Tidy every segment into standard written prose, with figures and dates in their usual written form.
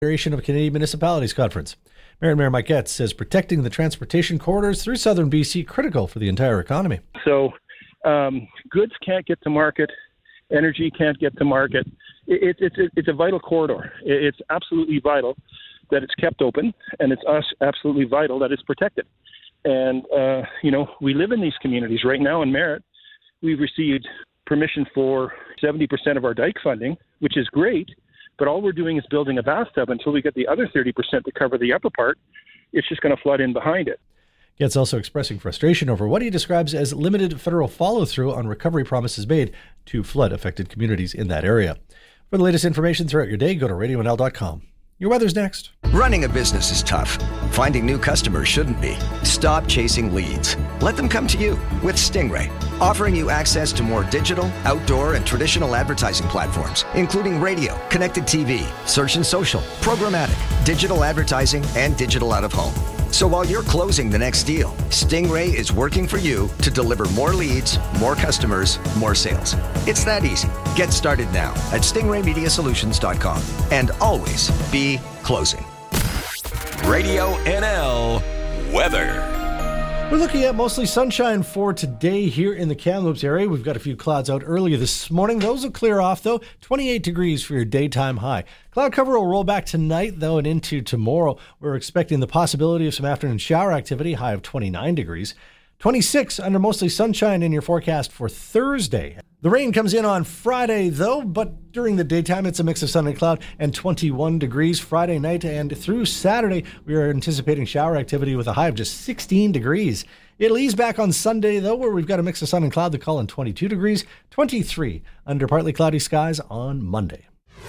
Federation of Canadian Municipalities Conference. Mayor Mike Getz says protecting the transportation corridors through southern BC critical for the entire economy. So goods can't get to market, energy can't get to market. It's a vital corridor. It's absolutely vital that it's kept open, and it's absolutely vital that it's protected. And, we live in these communities. Right now in Merritt, we've received permission for 70% of our dike funding, which is great, but all we're doing is building a bathtub until we get the other 30% to cover the upper part. It's just going to flood in behind it. Getz also expressing frustration over what he describes as limited federal follow-through on recovery promises made to flood-affected communities in that area. For the latest information throughout your day, go to radionl.com. Your weather's next. Running a business is tough. Finding new customers shouldn't be. Stop chasing leads. Let them come to you with Stingray, offering you access to more digital, outdoor, and traditional advertising platforms, including radio, connected TV, search and social, programmatic, digital advertising, and digital out-of-home. So while you're closing the next deal, Stingray is working for you to deliver more leads, more customers, more sales. It's that easy. Get started now at stingraymediasolutions.com and always be closing. Radio NL weather. We're looking at mostly sunshine for today here in the Kamloops area. We've got a few clouds out earlier this morning. Those will clear off, though. 28 degrees for your daytime high. Cloud cover will roll back tonight, though, and into tomorrow. We're expecting the possibility of some afternoon shower activity, high of 29 degrees. 26 under mostly sunshine in your forecast for Thursday. The rain comes in on Friday, though, but during the daytime, it's a mix of sun and cloud, and 21 degrees Friday night. And through Saturday, we are anticipating shower activity with a high of just 16 degrees. It'll ease back on Sunday, though, where we've got a mix of sun and cloud, the call in 22 degrees, 23 under partly cloudy skies on Monday.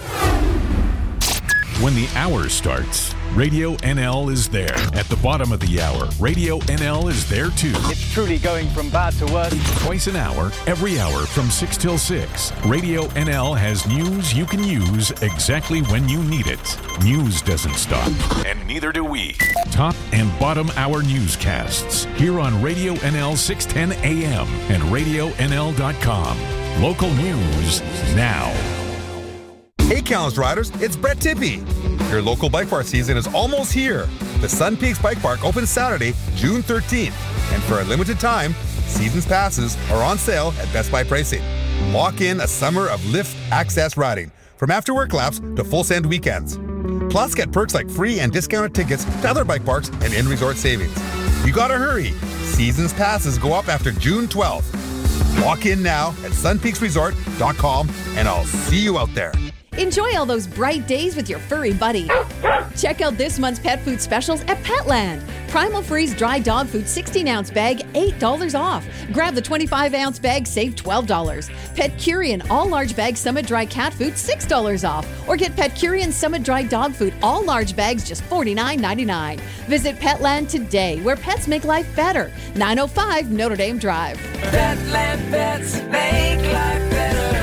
When the hour starts, Radio NL is there. At the bottom of the hour, Radio NL is there too. It's truly going from bad to worse. Twice an hour, every hour from 6 till 6. Radio NL has news you can use exactly when you need it. News doesn't stop, and neither do we. Top and bottom hour newscasts here on Radio NL 610 AM and RadioNL.com. Local news now. Hey Kamloops riders, it's Brett Tippie. Your local bike park season is almost here. The Sun Peaks Bike Park opens Saturday, June 13th. And for a limited time, season's passes are on sale at Best Buy pricing. Lock in a summer of lift access riding, from after-work laps to full send weekends. Plus, get perks like free and discounted tickets to other bike parks and in-resort savings. You gotta hurry. Season's passes go up after June 12th. Lock in now at sunpeaksresort.com and I'll see you out there. Enjoy all those bright days with your furry buddy. Check out this month's pet food specials at Petland. Primal Freeze dry dog food 16-ounce bag, $8 off. Grab the 25-ounce bag, save $12. Pet Curian all large bag Summit dry cat food, $6 off. Or get Pet Curian Summit dry dog food all large bags, just $49.99. Visit Petland today, where pets make life better. 905 Notre Dame Drive. Petland pets make life better.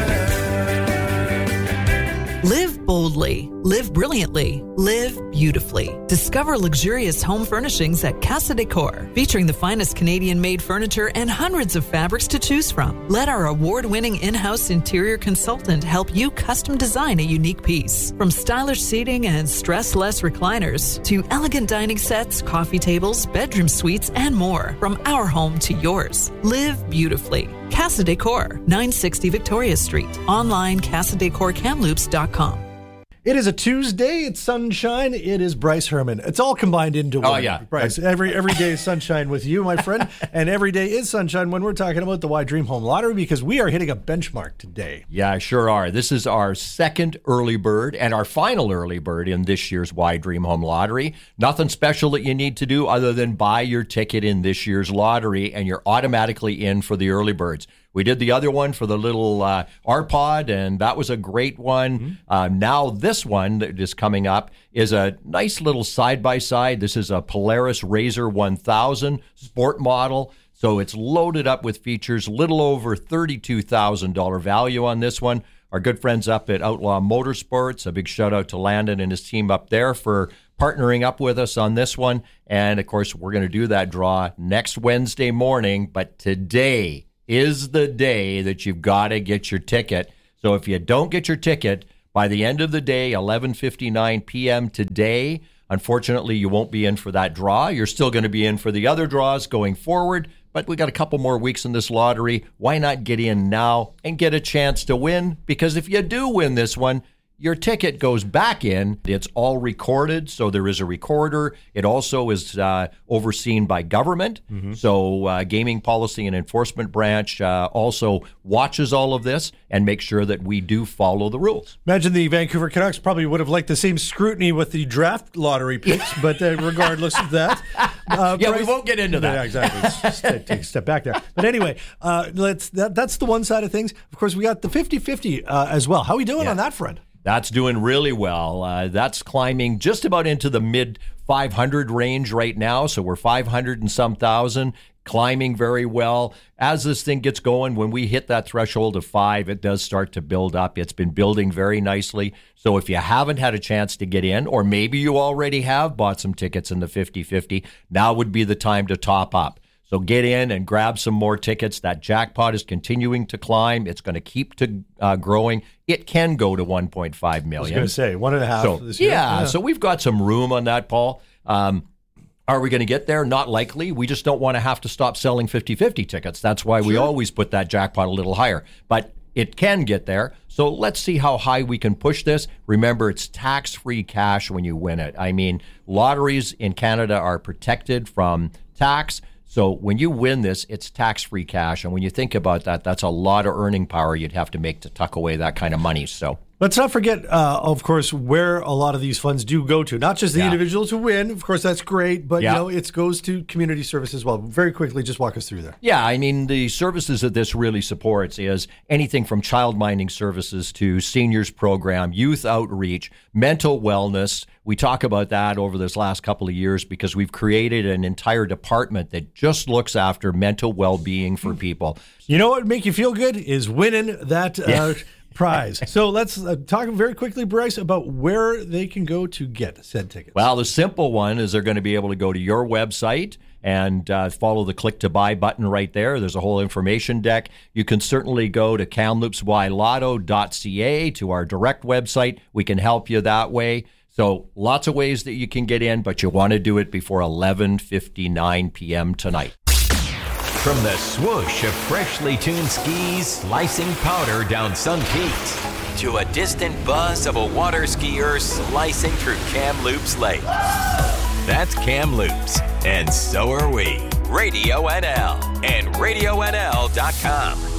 Live boldly, live brilliantly, live beautifully. Discover luxurious home furnishings at Casa Decor, featuring the finest Canadian-made furniture and hundreds of fabrics to choose from. Let our award-winning in-house interior consultant help you custom design a unique piece. From stylish seating and stress-less recliners to elegant dining sets, coffee tables, bedroom suites, and more. From our home to yours. Live beautifully. Casa Decor, 960 Victoria Street. Online, CasaDecorKamloops.com. It is a Tuesday. It's sunshine. It is Bryce Herman. It's all combined into one. Oh, yeah. Bryce, every day is sunshine with you, my friend. And every day is sunshine when we're talking about the Y Dream Home Lottery, because we are hitting a benchmark today. Yeah, sure are. This is our second early bird and our final early bird in this year's Y Dream Home Lottery. Nothing special that you need to do other than buy your ticket in this year's lottery, and you're automatically in for the early birds. We did the other one for the little R-Pod, and that was a great one. Now this one that is coming up is a nice little side-by-side. This is a Polaris Razor 1000 sport model. So it's loaded up with features, little over $32,000 value on this one. Our good friends up at Outlaw Motorsports, a big shout-out to Landon and his team up there for partnering up with us on this one. And, of course, we're going to do that draw next Wednesday morning, but today is the day that you've got to get your ticket. So if you don't get your ticket By the end of the day, 11:59 p.m. today, unfortunately, you won't be in for that draw. You're still going to be in for the other draws going forward, but we got a couple more weeks in this lottery. Why not get in now and get a chance to win? Because if you do win this one, your ticket goes back in. It's all recorded, so there is a recorder. It also is overseen by government. So Gaming Policy and Enforcement Branch also watches all of this and makes sure that we do follow the rules. Imagine the Vancouver Canucks probably would have liked the same scrutiny with the draft lottery picks, but regardless of that. Bryce, we won't get into that. Yeah, exactly. Let's just take a step back there. But anyway, that's the one side of things. Of course, we got the 50-50 as well. How are we doing on that front? That's doing really well. That's climbing just about into the mid 500 range right now. So we're 500 and some thousand, climbing very well. As this thing gets going, when we hit that threshold of 5, it does start to build up. It's been building very nicely. So if you haven't had a chance to get in, or maybe you already have bought some tickets in the 50-50, now would be the time to top up. So get in and grab some more tickets. That jackpot is continuing to climb. It's going to keep growing. It can go to 1.5 million. I was going to say 1.5 this year. Yeah, so we've got some room on that, Paul. Are we going to get there? Not likely. We just don't want to have to stop selling 50-50 tickets. That's why we always put that jackpot a little higher. But it can get there. So let's see how high we can push this. Remember, it's tax-free cash when you win it. I mean, lotteries in Canada are protected from tax. So when you win this, it's tax-free cash. And when you think about that, that's a lot of earning power you'd have to make to tuck away that kind of money. So let's not forget, of course, where a lot of these funds do go to. Not just the individuals who win. Of course, that's great. But, it goes to community service as well. Very quickly, just walk us through there. Yeah, I mean, the services that this really supports is anything from child minding services to seniors program, youth outreach, mental wellness. We talk about that over this last couple of years because we've created an entire department that just looks after mental well-being for people. You know what would make you feel good is winning that prize. So let's talk very quickly, Bryce, about where they can go to get said tickets. Well, the simple one is they're going to be able to go to your website and follow the click to buy button right there. There's a whole information deck. You can certainly go to kamloopsylotto.ca to our direct website. We can help you that way. So lots of ways that you can get in, but you want to do it before 11:59 p.m. tonight. From the swoosh of freshly tuned skis slicing powder down Sun Peaks to a distant buzz of a water skier slicing through Kamloops Lake. That's Kamloops, and so are we. Radio NL and RadioNL.com.